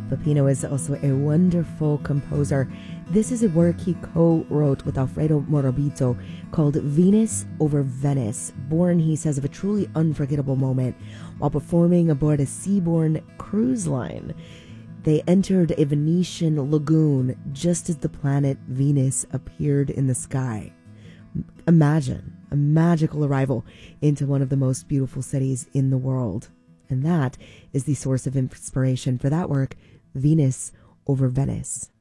Peppino is also a wonderful composer. This is a work he co-wrote with Alfredo Morabito called Venus over Venice, born, he says, of a truly unforgettable moment while performing aboard a seaborne cruise line. They entered a Venetian lagoon just as the planet Venus appeared in the sky. Imagine a magical arrival into one of the most beautiful cities in the world. And that is the source of inspiration for that work, Venus over Venice.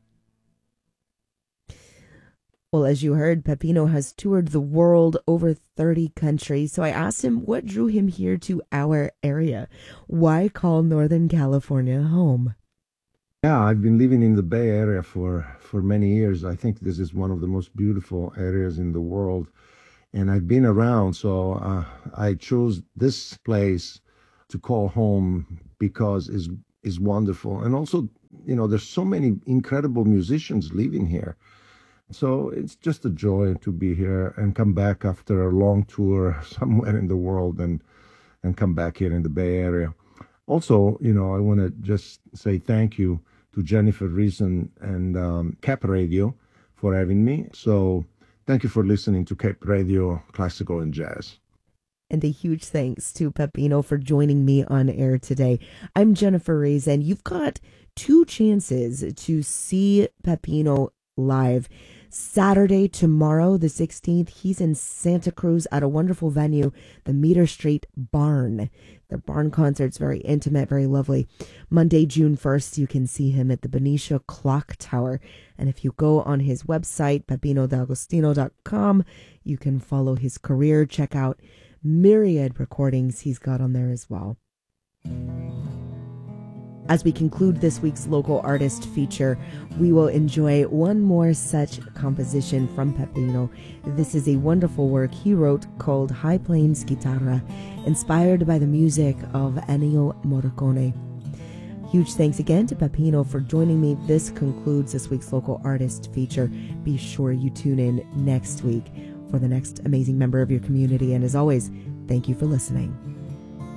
Well, as you heard, Peppino has toured the world, over 30 countries. So I asked him what drew him here to our area. Why call Northern California home? Yeah, I've been living in the Bay Area for many years. I think this is one of the most beautiful areas in the world. And I've been around, so I chose this place to call home because is wonderful. And also, there's so many incredible musicians living here. So it's just a joy to be here and come back after a long tour somewhere in the world and come back here in the Bay Area. Also, I want to just say thank you to Jennifer Reason and Cap Radio for having me. So thank you for listening to Cap Radio Classical and Jazz. And a huge thanks to Peppino for joining me on air today. I'm Jennifer Reyes, and you've got 2 chances to see Peppino live. Saturday, tomorrow, the 16th, he's in Santa Cruz at a wonderful venue, the Meter Street Barn. The barn concert's very intimate, very lovely. Monday, June 1st, you can see him at the Benicia Clock Tower. And if you go on his website, peppinodagostino.com, you can follow his career, check out myriad recordings he's got on there as well. As we conclude this week's local artist feature, we will enjoy one more such composition from Peppino. This is a wonderful work he wrote called High Plains Guitarra, inspired by the music of Ennio Morricone. Huge thanks again to Peppino for joining me. This concludes this week's local artist feature. Be sure you tune in next week for the next amazing member of your community. And as always, thank you for listening.